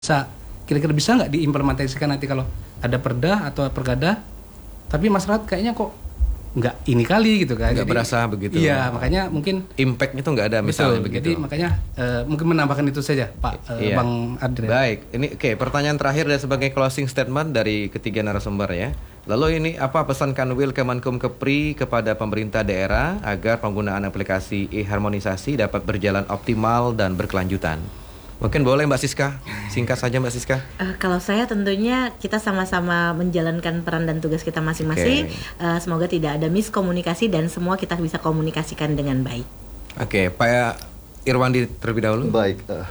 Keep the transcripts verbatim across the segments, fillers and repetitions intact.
Bisa, kira-kira bisa nggak diimplementasikan nanti kalau ada perda atau pergada, tapi masyarakat kayaknya kok nggak ini kali gitu kan? Nggak Jadi, berasa begitu. Iya, makanya mungkin impact itu nggak ada misalnya betul, begitu. Jadi makanya uh, mungkin menambahkan itu saja, Pak uh, Iya. Bang Adrian. Baik, ini oke okay, pertanyaan terakhir dan sebagai closing statement dari ketiga narasumber ya. Lalu ini apa pesan Kanwil Kemenkum Kepri kepada pemerintah daerah agar penggunaan aplikasi e-harmonisasi dapat berjalan optimal dan berkelanjutan? Mungkin boleh Mbak Siska, singkat saja Mbak Siska. Uh, kalau saya tentunya kita sama-sama menjalankan peran dan tugas kita masing-masing. Okay. Uh, semoga tidak ada miskomunikasi dan semua kita bisa komunikasikan dengan baik. Oke, okay, Pak Irwandi terlebih dahulu. Baik, uh,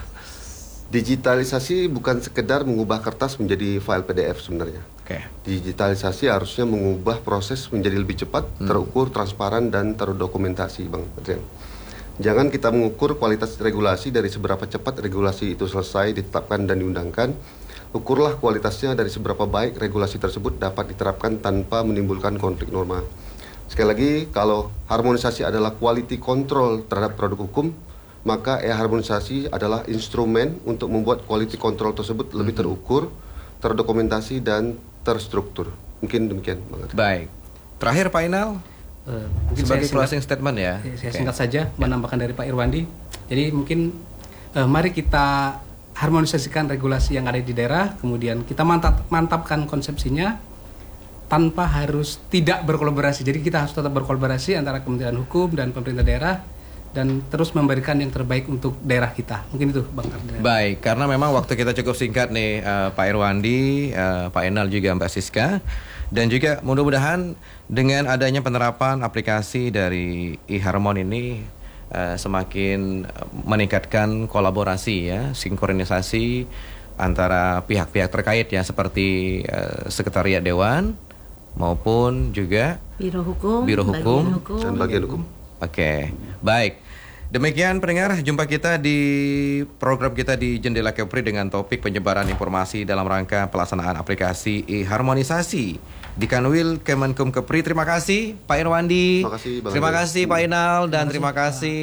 digitalisasi bukan sekedar mengubah kertas menjadi file P D F sebenarnya. Oke. Okay. Digitalisasi harusnya mengubah proses menjadi lebih cepat, hmm. terukur, transparan dan terdokumentasi, Bang Adrian. Jangan kita mengukur kualitas regulasi dari seberapa cepat regulasi itu selesai, ditetapkan dan diundangkan. Ukurlah kualitasnya dari seberapa baik regulasi tersebut dapat diterapkan tanpa menimbulkan konflik norma. Sekali lagi, kalau harmonisasi adalah quality control terhadap produk hukum, maka e-harmonisasi adalah instrumen untuk membuat quality control tersebut lebih terukur, terdokumentasi dan terstruktur. Mungkin demikian, Bang Adrian. Baik. Terakhir Pak Inal. Uh, mungkin sebagai saya closing singkat, statement ya. Saya okay. singkat saja menambahkan dari Pak Irwandi. Jadi mungkin uh, mari kita harmonisasikan regulasi yang ada di daerah, kemudian kita mantap, mantapkan konsepsinya tanpa harus tidak berkolaborasi. Jadi kita harus tetap berkolaborasi antara Kementerian Hukum dan pemerintah daerah dan terus memberikan yang terbaik untuk daerah kita. Mungkin itu Bang Adrian. Baik, karena memang waktu kita cukup singkat nih uh, Pak Irwandi, uh, Pak Enal juga Mbak Siska. Dan juga mudah-mudahan dengan adanya penerapan aplikasi dari e-Harmon ini uh, semakin meningkatkan kolaborasi ya, sinkronisasi antara pihak-pihak terkait ya seperti uh, Sekretariat Dewan maupun juga Biro Hukum, Biro Hukum, bagian hukum. dan bagian hukum. Oke, okay. Baik. Demikian pendengar, jumpa kita di program kita di Jendela Kepri dengan topik penyebaran informasi dalam rangka pelaksanaan aplikasi e-harmonisasi di Kanwil Kemenkum Kepri. Terima kasih Pak Irwandi. Terima kasih, Bang terima Adrian. kasih Pak Inal dan terima kasih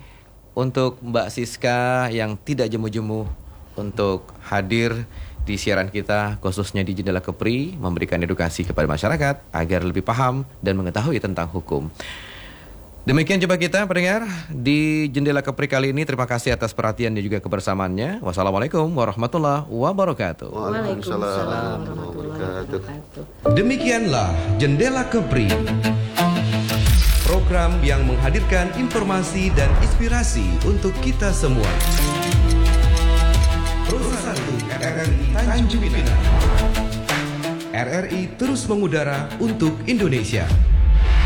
untuk Mbak Siska yang tidak jemu-jemu untuk hadir di siaran kita khususnya di Jendela Kepri memberikan edukasi kepada masyarakat agar lebih paham dan mengetahui tentang hukum. Demikian jumpa kita pendengar di Jendela Kepri kali ini. Terima kasih atas perhatian dan juga kebersamaannya. Wassalamualaikum warahmatullahi wabarakatuh. Waalaikumsalam warahmatullahi wabarakatuh. Demikianlah Jendela Kepri, program yang menghadirkan informasi dan inspirasi untuk kita semua. Perusahaan R R I Tanjung Pinang. R R I terus mengudara untuk Indonesia.